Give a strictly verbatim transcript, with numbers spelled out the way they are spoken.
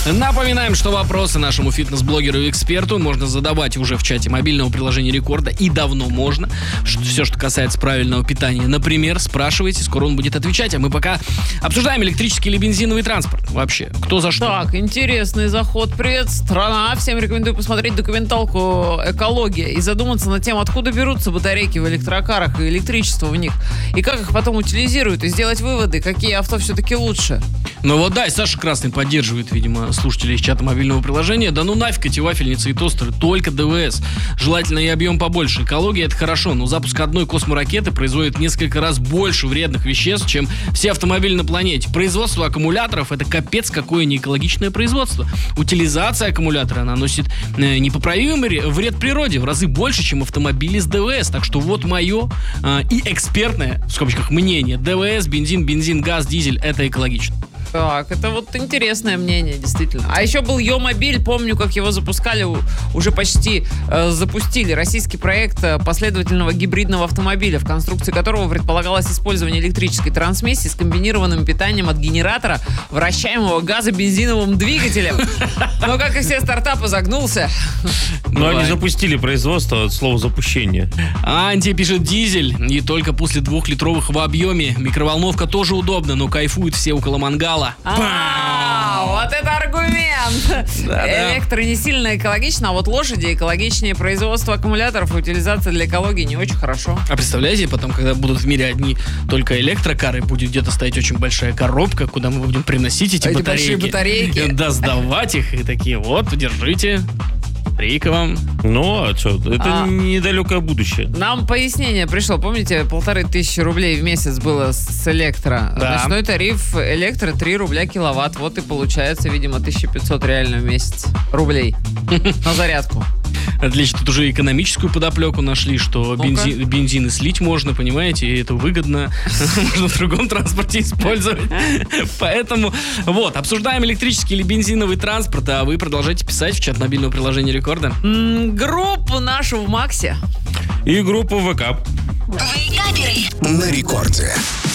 Напоминаем, что вопросы нашему фитнес-блогеру и эксперту можно задавать уже в чате мобильного приложения Рекорда. И давно можно. Все, что касается правильного питания. Например, спрашивайте, скоро он будет отвечать. А мы пока обсуждаем электрический или бензиновый транспорт. Вообще, кто за что. Так, интересный заход. Привет, страна. Всем рекомендую посмотреть документалку «Экология» и задуматься над тем, откуда берутся батарейки в электрокарах и электричество в них. И как их потом утилизируют. И сделать выводы, какие авто все-таки лучше. Ну вот да, и Саша Красный поддерживает, видимо, слушателей из чата мобильного приложения. Да ну нафиг эти вафельницы и тостеры, только ДВС. Желательно и объем побольше. Экология — это хорошо, но запуск одной косморакеты производит в несколько раз больше вредных веществ, чем все автомобили на планете. Производство аккумуляторов — это капец какое неэкологичное производство. Утилизация аккумулятора наносит э, непоправимый вред природе в разы больше, чем автомобили с ДВС. Так что вот мое э, и экспертное, в скобочках, мнение. ДВС, бензин, бензин, газ, дизель — это экологично. Так, это вот интересное мнение, действительно. А еще был Йо-мобиль, помню, как его запускали, уже почти э, запустили. Российский проект последовательного гибридного автомобиля, в конструкции которого предполагалось использование электрической трансмиссии с комбинированным питанием от генератора, вращаемого газобензиновым двигателем. Но, как и все стартапы, загнулся. Но они запустили производство от слова запущение. Анти пишет: дизель, и только после двухлитровых в объеме. Микроволновка тоже удобна, но кайфуют все около мангала. А, вот это аргумент. Электро не сильно экологично, а вот лошади экологичнее. Производство аккумуляторов и утилизация для экологии не очень хорошо. А представляете, потом, когда будут в мире одни только электрокары, будет где-то стоять очень большая коробка, куда мы будем приносить эти, эти батарейки. большие батарейки. Да, сдавать их и такие: вот, держите. Рейка вам. Ну, а что, это А. недалекое будущее. Нам пояснение пришло. Помните, полторы тысячи рублей в месяц было с электро? Да. Ночной тариф электро три рубля киловатт. Вот и получается, видимо, тысяча пятьсот реально в месяц рублей на зарядку. Отлично, тут уже экономическую подоплеку нашли, что бензин, бензин и слить можно, понимаете, и это выгодно. Можно в другом транспорте использовать. Поэтому, вот, обсуждаем электрический или бензиновый транспорт, а вы продолжайте писать в чат мобильного приложения Рекорда. М, Группу нашу в Максе. И группу ВК. На Рекорде.